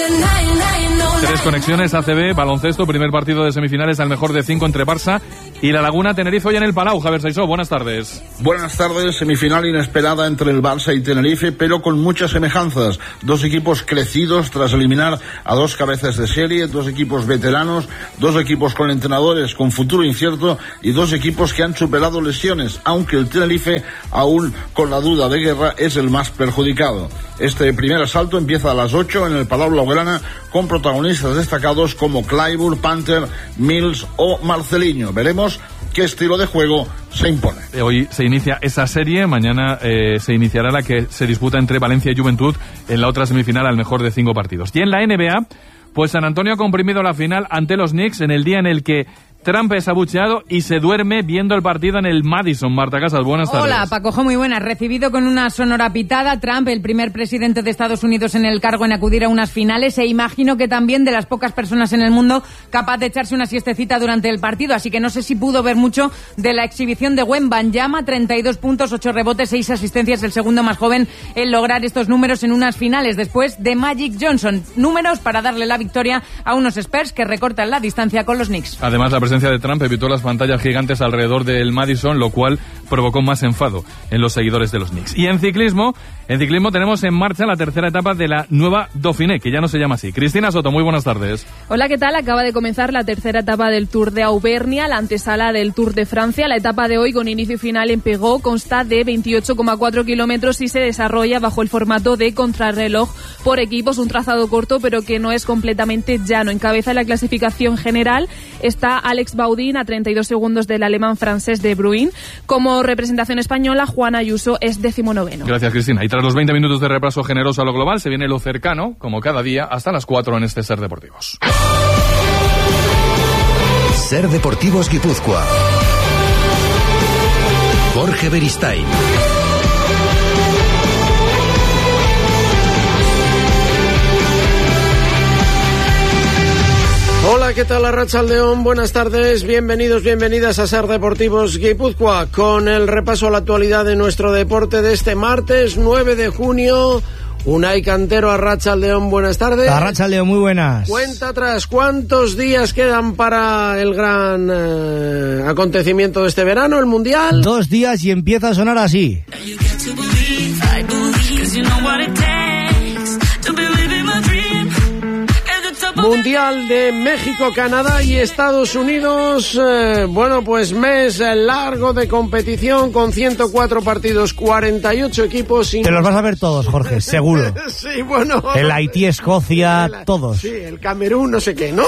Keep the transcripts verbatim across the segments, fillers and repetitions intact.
Tres conexiones, A C B, baloncesto, primer partido de semifinales al mejor de cinco entre Barça y La Laguna Tenerife hoy en el Palau. Javier Saisó, buenas tardes. Buenas tardes, semifinal inesperada entre el Barça y Tenerife, pero con muchas semejanzas. Dos equipos crecidos tras eliminar a dos cabezas de serie, dos equipos veteranos, dos equipos con entrenadores con futuro incierto y dos equipos que han superado lesiones, aunque el Tenerife, aún con la duda de Guerra, es el más perjudicado. Este primer asalto empieza a las ocho en el Palau Blaugrana con protagonistas destacados como Clyburn, Panther, Mills o Marcelinho. Veremos qué estilo de juego se impone. Hoy se inicia esa serie, mañana eh, se iniciará la que se disputa entre Valencia y Juventud en la otra semifinal al mejor de cinco partidos. Y en la N B A, pues San Antonio ha comprimido la final ante los Knicks en el día en el que Trump es abucheado y se duerme viendo el partido en el Madison. Marta Casas, buenas tardes. Hola, Pacojo, muy buenas. Recibido con una sonora pitada, Trump, el primer presidente de Estados Unidos en el cargo en acudir a unas finales, e imagino que también de las pocas personas en el mundo capaz de echarse una siestecita durante el partido, así que no sé si pudo ver mucho de la exhibición de Wembanyama, treinta y dos puntos, ocho rebotes, seis asistencias, el segundo más joven en lograr estos números en unas finales, después de Magic Johnson. Números para darle la victoria a unos Spurs que recortan la distancia con los Knicks. Además, la presencia de Trump evitó las pantallas gigantes alrededor del Madison, lo cual provocó más enfado en los seguidores de los Knicks. Y en ciclismo, en ciclismo tenemos en marcha la tercera etapa de la nueva Dauphiné, que ya no se llama así. Cristina Soto, muy buenas tardes. Hola, ¿qué tal? Acaba de comenzar la tercera etapa del Tour de Auvernia, la antesala del Tour de Francia. La etapa de hoy, con inicio y final en Pegó, consta de veintiocho coma cuatro kilómetros y se desarrolla bajo el formato de contrarreloj por equipos, un trazado corto pero que no es completamente llano. Encabeza la clasificación general está Alex Baudin a treinta y dos segundos del alemán francés de Bruin. Como representación española, Juan Ayuso es decimonoveno. Gracias, Cristina. Y tras los veinte minutos de repaso generoso a lo global, se viene lo cercano, como cada día, hasta las cuatro en este Ser Deportivos. Ser Deportivos Guipúzcoa. Jorge Beristain. Hola, ¿qué tal? Arratsaldeon, buenas tardes, bienvenidos, bienvenidas a Ser Deportivos Guipúzcoa, con el repaso a la actualidad de nuestro deporte de este martes nueve de junio. Unai Cantero, Arratsaldeon, buenas tardes. Arratsaldeon, muy buenas. Cuenta atrás, ¿cuántos días quedan para el gran eh, acontecimiento de este verano, el Mundial? Dos días y empieza a sonar así. Mundial de México, Canadá y Estados Unidos. Eh, bueno, pues mes largo de competición con ciento cuatro partidos, cuarenta y ocho equipos. Sin... Te los vas a ver todos, Jorge, seguro. Sí, bueno. El Haití, Escocia, el, todos. Sí, el Camerún, no sé qué, ¿no?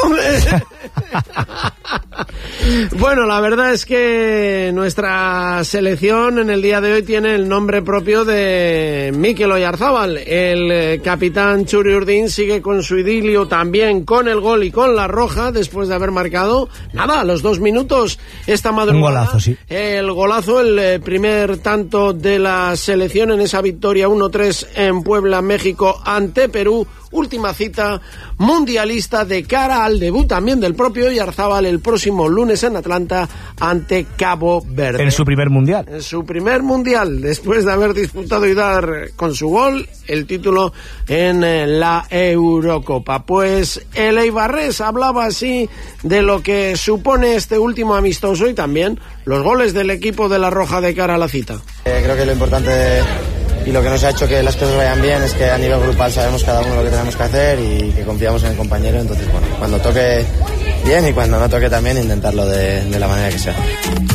Bueno, la verdad es que nuestra selección en el día de hoy tiene el nombre propio de Mikel Oyarzábal. El capitán Txuri Urdin sigue con su idilio también con el gol y con la roja después de haber marcado, nada, a los dos minutos esta madrugada. Un golazo, sí. El golazo, el primer tanto de la selección en esa victoria uno tres en Puebla, México, ante Perú. Última cita mundialista de cara al debut también del propio Oyarzábal el próximo lunes en Atlanta ante Cabo Verde. En su primer mundial. En su primer mundial, después de haber disputado y dar con su gol el título en la Eurocopa. Pues el eibarrés hablaba así de lo que supone este último amistoso y también los goles del equipo de la Roja de cara a la cita. Eh, creo que lo importante y lo que nos ha hecho que las cosas vayan bien es que a nivel grupal sabemos cada uno lo que tenemos que hacer y que confiamos en el compañero. Entonces, bueno, cuando toque bien y cuando no toque también intentarlo de, de la manera que sea.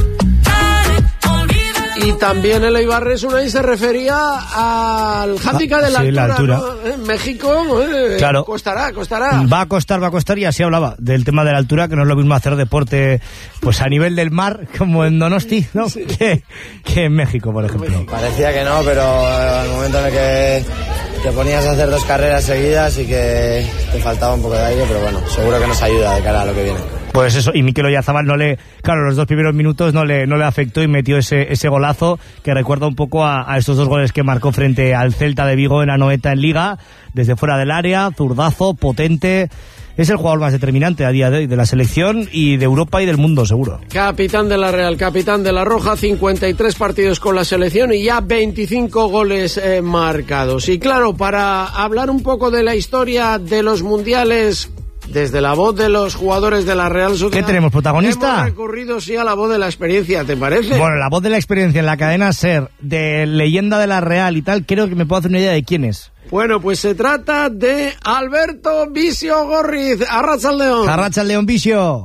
Y también el eibarrés Unai se refería al hándicap de la sí, altura, la altura. ¿no? En México, eh, claro. costará, costará. Va a costar, va a costar, y así hablaba del tema de la altura, que no es lo mismo hacer deporte pues a nivel del mar, como en Donosti, ¿no? Sí. Que, que en México, por ejemplo. Parecía que no, pero al momento en el que te ponías a hacer dos carreras seguidas y que te faltaba un poco de aire, pero bueno, seguro que nos ayuda de cara a lo que viene. Pues eso, y Mikel Oyarzabal no le, claro, los dos primeros minutos no le, no le afectó y metió ese, ese golazo que recuerda un poco a, a estos dos goles que marcó frente al Celta de Vigo en la Anoeta en Liga, desde fuera del área, zurdazo, potente. Es el jugador más determinante a día de hoy de la selección y de Europa y del mundo, seguro. Capitán de la Real, capitán de la Roja, cincuenta y tres partidos con la selección y ya veinticinco goles eh, marcados. Y claro, para hablar un poco de la historia de los mundiales, desde la voz de los jugadores de la Real Sociedad... ¿Qué tenemos, protagonista? Hemos recurrido, sí, a la voz de la experiencia, ¿te parece? Bueno, la voz de la experiencia en la cadena SER, de leyenda de la Real y tal, creo que me puedo hacer una idea de quién es. Bueno, pues se trata de Alberto Visio Gorriz. Arratsaldeon. Arratsaldeon, Visio.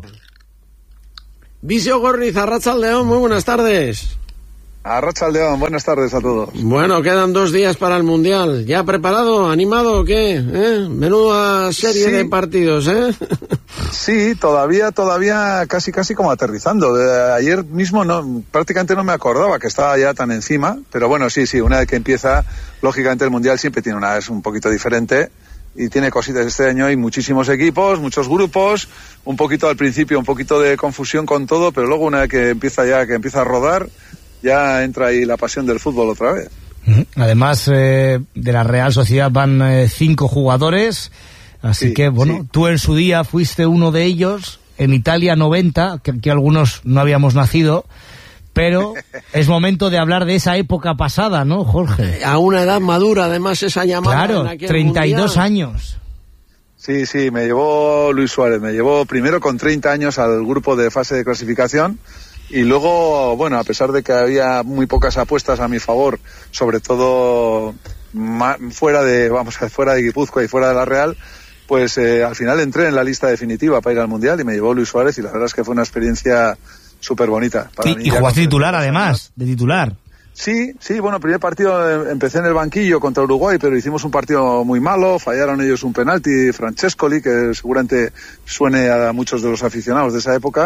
Visio Gorriz, Arratsaldeon, muy buenas tardes. Arratsaldeon, buenas tardes a todos. Bueno, quedan dos días para el Mundial. ¿Ya preparado, animado o qué? ¿Eh? Menuda serie sí. de partidos, ¿eh? Sí, todavía, todavía casi, casi como aterrizando. De ayer mismo no, prácticamente no me acordaba que estaba ya tan encima, pero bueno, sí, sí, una vez que empieza, lógicamente el Mundial siempre tiene una, es un poquito diferente y tiene cositas. Este año hay muchísimos equipos, muchos grupos, un poquito al principio, un poquito de confusión con todo, pero luego una vez que empieza ya, que empieza a rodar, ya entra ahí la pasión del fútbol otra vez. Además, eh, de la Real Sociedad van eh, cinco jugadores, así sí, que, bueno, sí. Tú en su día fuiste uno de ellos, en Italia noventa, que aquí algunos no habíamos nacido, pero es momento de hablar de esa época pasada, ¿no, Jorge? A una edad madura, además, esa llamada. Claro, en treinta y dos mundial. Años. Sí, sí, me llevó Luis Suárez, me llevó primero con treinta años al grupo de fase de clasificación. Y luego, bueno, a pesar de que había muy pocas apuestas a mi favor, sobre todo fuera de, vamos a ver, fuera de Guipúzcoa y fuera de la Real, pues eh, al final entré en la lista definitiva para ir al Mundial y me llevó Luis Suárez y la verdad es que fue una experiencia súper bonita. Y, y jugaste titular además, de titular. Sí, sí, bueno, primer partido empecé en el banquillo contra Uruguay, pero hicimos un partido muy malo, fallaron ellos un penalti, Francescoli, que seguramente suene a muchos de los aficionados de esa época.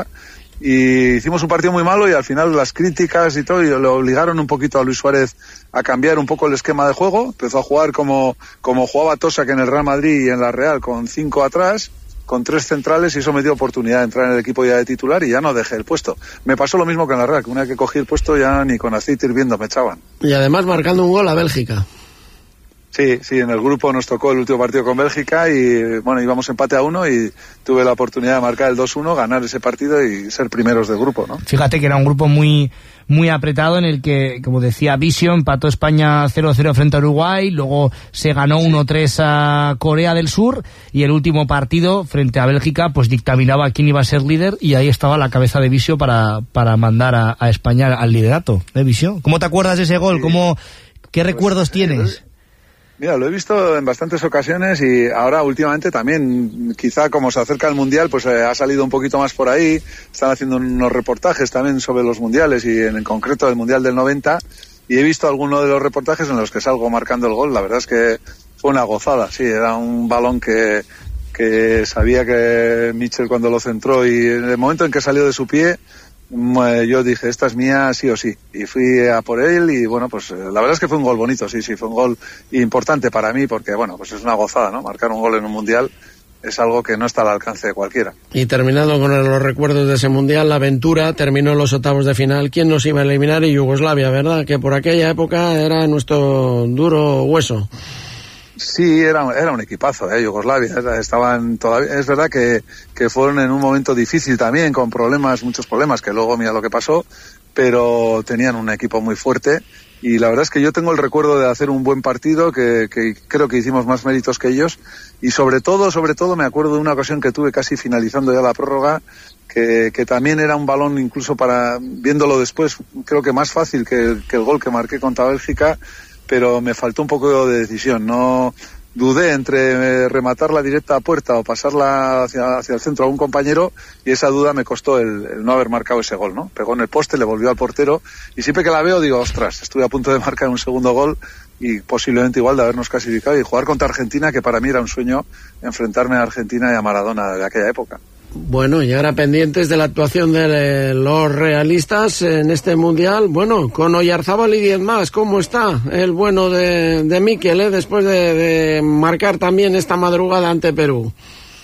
Y hicimos un partido muy malo y al final las críticas y todo y le obligaron un poquito a Luis Suárez a cambiar un poco el esquema de juego. Empezó a jugar como, como jugaba Tosa, que en el Real Madrid y en la Real, con cinco atrás, con tres centrales, y eso me dio oportunidad de entrar en el equipo ya de titular y ya no dejé el puesto. Me pasó lo mismo que en la Real, que una vez que cogí el puesto ya ni con aceite hirviendo me echaban. Y además marcando un gol a Bélgica. Sí, sí, en el grupo nos tocó el último partido con Bélgica y, bueno, íbamos empate a uno y tuve la oportunidad de marcar el dos uno, ganar ese partido y ser primeros del grupo, ¿no? Fíjate que era un grupo muy muy apretado en el que, como decía Visio, empató España cero cero frente a Uruguay, luego se ganó uno tres a Corea del Sur y el último partido frente a Bélgica pues dictaminaba quién iba a ser líder y ahí estaba la cabeza de Visio para, para mandar a, a España al liderato. ¿Eh, Visio? ¿Cómo te acuerdas de ese gol? ¿Cómo, ¿Qué recuerdos pues, tienes? Mira, lo he visto en bastantes ocasiones y ahora últimamente también, quizá como se acerca el Mundial, pues eh, ha salido un poquito más por ahí. Están haciendo unos reportajes también sobre los mundiales y en concreto el Mundial del noventa. Y he visto algunos de los reportajes en los que salgo marcando el gol. La verdad es que fue una gozada, sí, era un balón que, que sabía que Mitchell cuando lo centró y en el momento en que salió de su pie, yo dije, esta es mía sí o sí, y fui a por él y bueno, pues la verdad es que fue un gol bonito, sí, sí, fue un gol importante para mí porque bueno, pues es una gozada, ¿no? Marcar un gol en un mundial es algo que no está al alcance de cualquiera. Y terminando con los recuerdos de ese mundial, la aventura terminó en los octavos de final. ¿Quién nos iba a eliminar? Y Yugoslavia, ¿verdad? Que por aquella época era nuestro duro hueso. Sí, era, era un equipazo, eh, Yugoslavia. Estaban todavía, es verdad que, que fueron en un momento difícil también, con problemas, muchos problemas, que luego mira lo que pasó, pero tenían un equipo muy fuerte. Y la verdad es que yo tengo el recuerdo de hacer un buen partido, que, que creo que hicimos más méritos que ellos. Y sobre todo, sobre todo me acuerdo de una ocasión que tuve casi finalizando ya la prórroga, que, que también era un balón incluso para, viéndolo después, creo que más fácil que, que el gol que marqué contra Bélgica, pero me faltó un poco de decisión. No dudé entre rematar la directa a puerta o pasarla hacia, hacia el centro a un compañero y esa duda me costó el, el no haber marcado ese gol, ¿no? Pegó en el poste, le volvió al portero y siempre que la veo digo, ostras, estuve a punto de marcar un segundo gol y posiblemente igual de habernos clasificado y jugar contra Argentina, que para mí era un sueño enfrentarme a Argentina y a Maradona de aquella época. Bueno, y ahora pendientes de la actuación de los realistas en este Mundial, bueno, con Oyarzábal y diez más, ¿cómo está el bueno de, de Mikel, eh, después de, de marcar también esta madrugada ante Perú?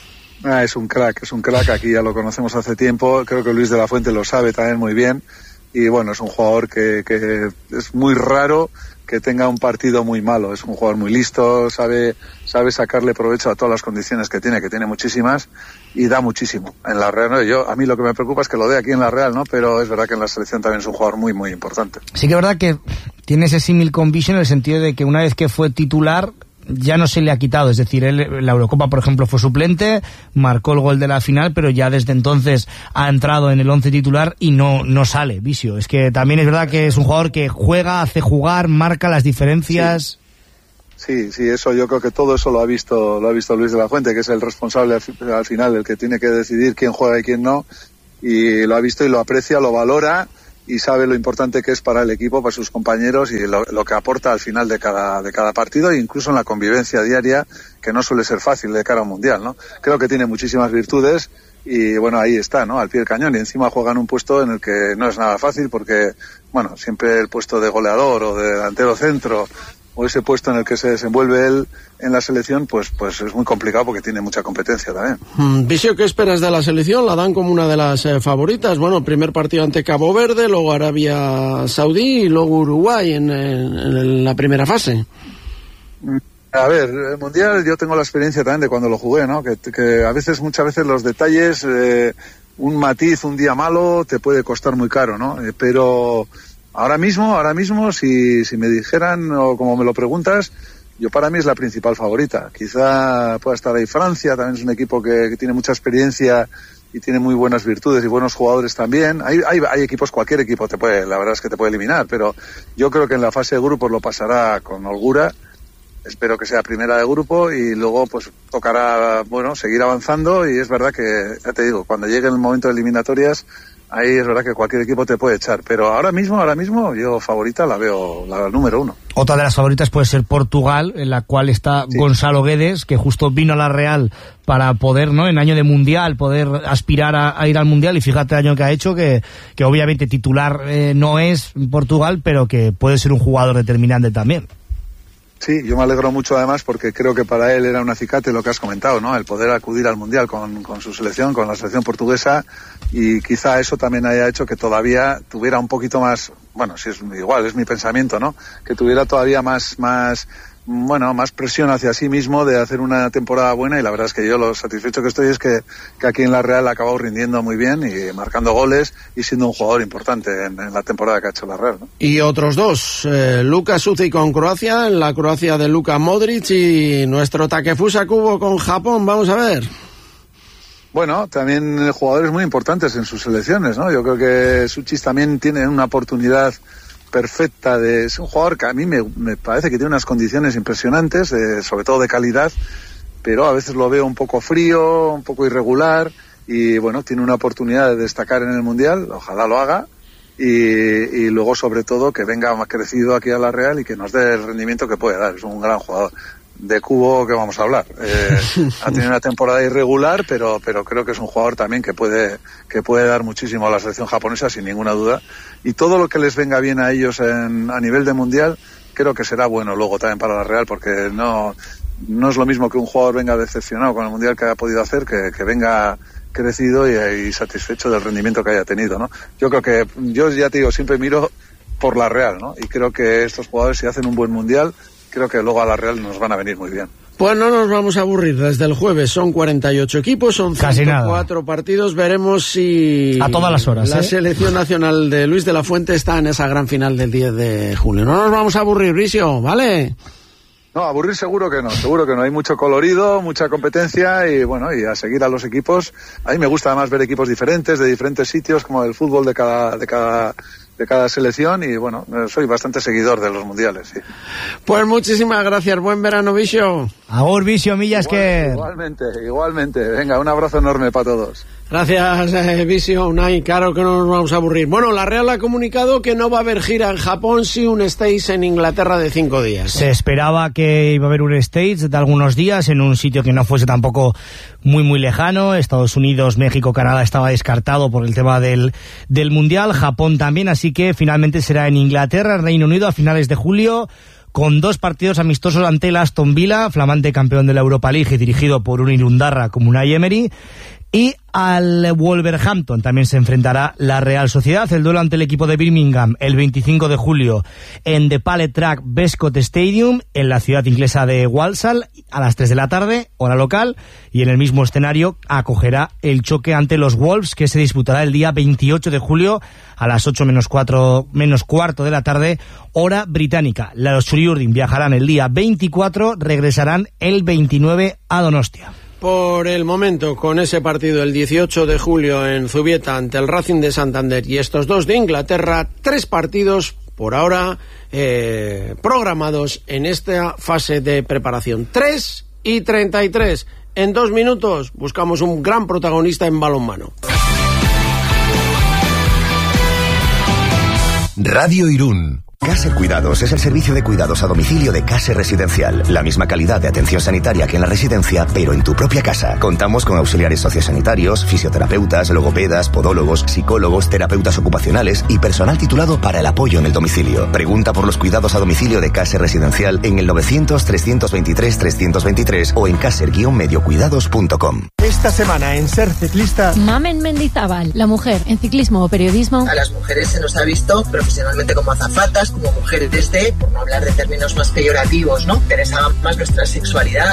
Ah, es un crack, es un crack, aquí ya lo conocemos hace tiempo, creo que Luis de la Fuente lo sabe también muy bien, y bueno, es un jugador que, que es muy raro que tenga un partido muy malo, es un jugador muy listo, sabe, sabe sacarle provecho a todas las condiciones que tiene, que tiene muchísimas, y da muchísimo. En la Real, ¿no? Yo, a mí lo que me preocupa es que lo dé aquí en la Real, ¿no? Pero es verdad que en la selección también es un jugador muy, muy importante. Sí que es verdad que tiene ese símil con Vision en el sentido de que una vez que fue titular, ya no se le ha quitado, es decir, él en la Eurocopa, por ejemplo, fue suplente, marcó el gol de la final, pero ya desde entonces ha entrado en el once titular y no, no sale, Visio. Es que también es verdad que es un jugador que juega, hace jugar, marca las diferencias. Sí, sí, sí, eso yo creo que todo eso lo ha visto, lo ha visto Luis de la Fuente, que es el responsable al, al final, el que tiene que decidir quién juega y quién no, y lo ha visto y lo aprecia, lo valora, y sabe lo importante que es para el equipo, para sus compañeros, y lo, lo que aporta al final de cada, de cada partido, e incluso en la convivencia diaria, que no suele ser fácil de cara a un mundial, ¿no? Creo que tiene muchísimas virtudes, y bueno, ahí está, ¿no? Al pie del cañón, y encima juega en un puesto en el que no es nada fácil, porque, bueno, siempre el puesto de goleador o de delantero centro, o ese puesto en el que se desenvuelve él en la selección, pues pues es muy complicado porque tiene mucha competencia también. Mm, Visio, ¿qué esperas de la selección? La dan como una de las eh, favoritas. Bueno, primer partido ante Cabo Verde, luego Arabia Saudí y luego Uruguay en, en, en la primera fase. A ver, el Mundial yo tengo la experiencia también de cuando lo jugué, ¿no? Que, que a veces, muchas veces los detalles, eh, un matiz, un día malo, te puede costar muy caro, ¿no? Eh, pero... Ahora mismo, ahora mismo, si, si me dijeran, o como me lo preguntas, yo para mí es la principal favorita. Quizá pueda estar ahí Francia, también es un equipo que, que tiene mucha experiencia y tiene muy buenas virtudes y buenos jugadores también. Hay, hay, hay equipos, cualquier equipo te puede, la verdad es que te puede eliminar, pero yo creo que en la fase de grupos lo pasará con holgura. Espero que sea primera de grupo y luego pues tocará, bueno, seguir avanzando, y es verdad que, ya te digo, cuando llegue el momento de eliminatorias, ahí es verdad que cualquier equipo te puede echar, pero ahora mismo, ahora mismo, yo favorita la veo, la número uno. Otra de las favoritas puede ser Portugal, en la cual está sí. Gonzalo Guedes, que justo vino a la Real para poder, ¿no?, en año de Mundial, poder aspirar a, a ir al Mundial, y fíjate el año que ha hecho, que, que obviamente titular eh, no es Portugal, pero que puede ser un jugador determinante también. Sí, yo me alegro mucho además porque creo que para él era un acicate lo que has comentado, ¿no? El poder acudir al Mundial con, con su selección, con la selección portuguesa, y quizá eso también haya hecho que todavía tuviera un poquito más, bueno, si es igual, es mi pensamiento, ¿no? Que tuviera todavía más, más, bueno, más presión hacia sí mismo de hacer una temporada buena, y la verdad es que yo lo satisfecho que estoy es que, que aquí en la Real ha acabado rindiendo muy bien y marcando goles y siendo un jugador importante en, en la temporada que ha hecho la Real, ¿no? Y otros dos, eh, Luka Sucic con Croacia, en la Croacia de Luka Modric, y nuestro Takefusa Kubo con Japón. Vamos a ver. Bueno, también jugadores muy importantes en sus selecciones, ¿no? Yo creo que Sucic también tiene una oportunidad perfecta de... Es un jugador que a mí me, me parece que tiene unas condiciones impresionantes, eh, sobre todo de calidad, pero a veces lo veo un poco frío, un poco irregular, y bueno, tiene una oportunidad de destacar en el Mundial, ojalá lo haga, y, y luego sobre todo que venga más crecido aquí a la Real y que nos dé el rendimiento que puede dar. Es un gran jugador. De Kubo, que vamos a hablar, eh, ha tenido una temporada irregular, pero pero creo que es un jugador también que puede que puede dar muchísimo a la selección japonesa, sin ninguna duda, y todo lo que les venga bien a ellos en, a nivel de Mundial, creo que será bueno luego también para la Real, porque no no es lo mismo que un jugador venga decepcionado con el Mundial que haya podido hacer, que, que venga crecido y, y satisfecho del rendimiento que haya tenido, ¿no? Yo creo que, yo ya te digo, siempre miro por la Real, ¿no? Y creo que estos jugadores, si hacen un buen Mundial, creo que luego a la Real nos van a venir muy bien. Pues no nos vamos a aburrir desde el jueves. Son cuarenta y ocho equipos, son ciento cuatro partidos. Veremos si a todas las horas, la ¿eh? selección nacional de Luis de la Fuente está en esa gran final del diez de julio. No nos vamos a aburrir, Visio, ¿vale? No, aburrir seguro que no, seguro que no. Hay mucho colorido, mucha competencia, y bueno, y a seguir a los equipos. A mí me gusta además ver equipos diferentes, de diferentes sitios, como el fútbol de cada... de cada de cada selección, y bueno, soy bastante seguidor de los mundiales, sí. Pues muchísimas gracias, buen verano, Visio. Agur, Visio, millas Igual, que... Igualmente, igualmente. Venga, un abrazo enorme para todos. Gracias, eh, Visio, Unai, claro que no nos vamos a aburrir. Bueno, la Real ha comunicado que no va a haber gira en Japón, sí un Stays en Inglaterra de cinco días. Se esperaba que iba a haber un Stays de algunos días en un sitio que no fuese tampoco muy muy lejano. Estados Unidos, México, Canadá estaba descartado por el tema del, del Mundial, Japón también, así que finalmente será en Inglaterra, Reino Unido, a finales de julio, con dos partidos amistosos ante el Aston Villa, flamante campeón de la Europa League y dirigido por un Irundarra como Unai Emery, y al Wolverhampton también se enfrentará la Real Sociedad. El duelo ante el equipo de Birmingham el veinticinco de julio en The Pallet Track Bescot Stadium en la ciudad inglesa de Walsall a las tres de la tarde, hora local, y en el mismo escenario acogerá el choque ante los Wolves, que se disputará el día veintiocho de julio a las ocho menos cuatro menos cuarto de la tarde, hora británica. Los Churiurdin viajarán el día veinticuatro, regresarán el veintinueve a Donostia. Por el momento, con ese partido el dieciocho de julio en Zubieta ante el Racing de Santander y estos dos de Inglaterra, tres partidos por ahora eh, programados en esta fase de preparación. tres y treinta y tres. En dos minutos buscamos un gran protagonista en balonmano. Radio Irún. Caser Cuidados es el servicio de cuidados a domicilio de Caser Residencial. La misma calidad de atención sanitaria que en la residencia, pero en tu propia casa. Contamos con auxiliares sociosanitarios, fisioterapeutas, logopedas, podólogos, psicólogos, terapeutas ocupacionales y personal titulado para el apoyo en el domicilio. Pregunta por los cuidados a domicilio de Caser Residencial en el novecientos, trescientos veintitrés, trescientos veintitrés o en caser guion medio cuidados punto com. Esta semana en Ser Ciclista, Mamen Mendizábal, la mujer en ciclismo o periodismo. A las mujeres se nos ha visto profesionalmente como azafatas, como mujeres de, por no hablar de términos más peyorativos, ¿no? Interesaba más nuestra sexualidad.